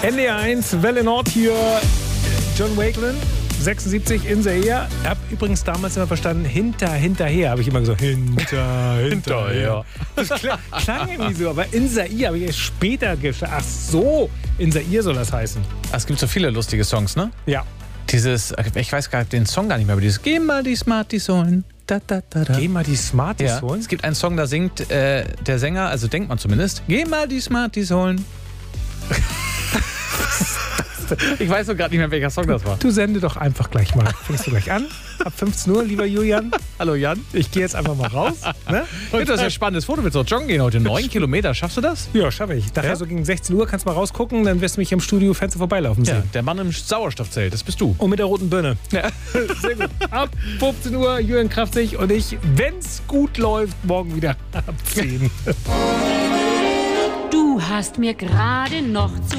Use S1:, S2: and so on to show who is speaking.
S1: NDR1, Welle Nord hier, John Wakelin, 76 in Zaire. Ich habe übrigens damals immer verstanden, hinterher, habe ich immer gesagt, hinterher. Das klang irgendwie so, aber in Zaire habe ich erst später ach so, in Zaire soll das heißen.
S2: Es gibt so viele lustige Songs, ne?
S1: Ja.
S2: Dieses, ich weiß gar nicht den Song gar nicht mehr, aber dieses Geh mal die Smarties holen. Da, da, da, da.
S1: Geh mal die Smarties holen?
S2: Es gibt einen Song, da singt der Sänger, also denkt man zumindest, geh mal die Smarties holen. Ich weiß so gerade nicht mehr, welcher Song das war.
S1: Du sende doch einfach gleich mal. Fängst du gleich an? Ab 15 Uhr, lieber Julian.
S2: Hallo Jan.
S1: Ich gehe jetzt einfach mal raus. Ne?
S2: Das ist ein spannendes Foto. Willst du auch joggen gehen heute? 9 Kilometer. Schaffst du das?
S1: Ja, schaffe ich. Nachher so gegen 16 Uhr kannst du mal rausgucken, dann wirst du mich im Studio Fenster vorbeilaufen sehen.
S2: Ja, der Mann im Sauerstoffzelt, das bist du.
S1: Und mit der roten Birne.
S2: Ja.
S1: Sehr gut. Ab 15 Uhr, Julian Kraftzig und ich, wenn's gut läuft, morgen wieder ab 10.
S3: Du hast mir gerade noch zu